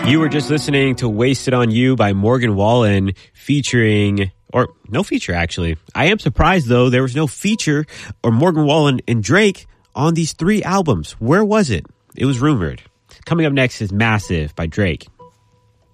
You were just listening to Wasted on You by Morgan Wallen featuring, or no feature actually. I am surprised though, there was no feature or Morgan Wallen and Drake on these 3 albums. Where was it? It was rumored. Coming up next is Massive by Drake.